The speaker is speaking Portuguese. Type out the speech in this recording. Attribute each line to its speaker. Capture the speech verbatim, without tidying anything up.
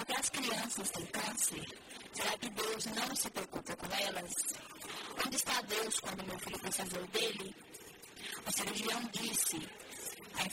Speaker 1: até as crianças têm câncer? Será que Deus não se preocupa com elas? Onde está Deus quando meu filho precisa dele? O cirurgião disse